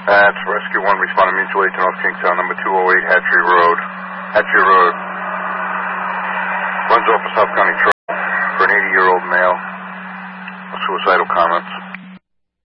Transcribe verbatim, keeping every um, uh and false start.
That's Rescue one responding mutual aid to North Kingstown, number two oh eight Hatchery Road. Hatchery Road. Runs off a South County Trail for an eighty-year-old male. Suicidal comments.